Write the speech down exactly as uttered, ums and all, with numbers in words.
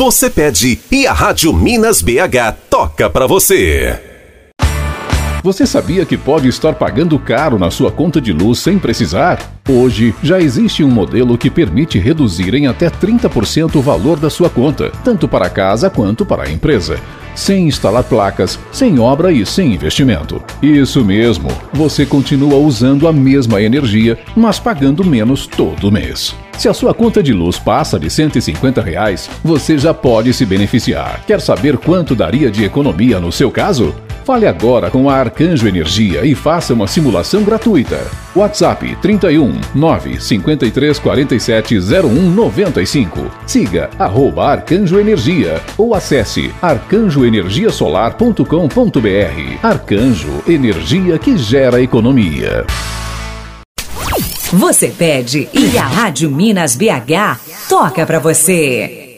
você pede e a Rádio Minas B H toca pra você. Você sabia que pode estar pagando caro na sua conta de luz sem precisar? Hoje, já existe um modelo que permite reduzir em até trinta por cento o valor da sua conta, tanto para a casa quanto para a empresa, sem instalar placas, sem obra e sem investimento. Isso mesmo, você continua usando a mesma energia, mas pagando menos todo mês. Se a sua conta de luz passa de cento e cinquenta reais, você já pode se beneficiar. Quer saber quanto daria de economia no seu caso? Fale agora com a Arcanjo Energia e faça uma simulação gratuita. WhatsApp trinta e um, nove, cinquenta e três, quarenta e sete, zero um, noventa e cinco. Siga arroba Arcanjo Energia ou acesse arcanjo energia solar ponto com ponto br. Arcanjo, energia que gera economia. Você pede e a Rádio Minas B H toca pra você.